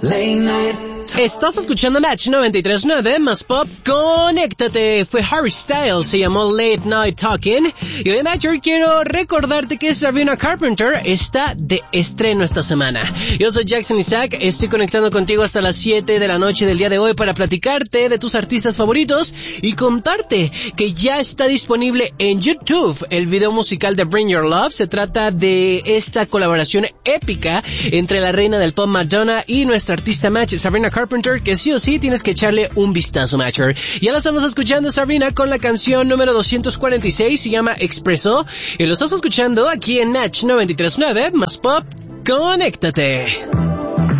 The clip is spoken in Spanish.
Estás escuchando Match 93.9 más Pop. Conéctate. Fue Harry Styles, se llamó Late Night Talking. Y hoy, Matcher, quiero recordarte que Sabrina Carpenter está de estreno esta semana. Yo soy Jackson Isaac, estoy conectando contigo hasta las 7 de la noche del día de hoy para platicarte de tus artistas favoritos y contarte que ya está disponible en YouTube el video musical de Bring Your Love. Se trata de esta colaboración épica entre la reina del pop Madonna y nuestra artista Match, Sabrina Carpenter, que sí o sí tienes que echarle un vistazo, Matcher. Ya la estamos escuchando, Sabrina, con la canción número 246, se llama Expreso, y lo estás escuchando aquí en Match 93.9 más Pop. Conéctate.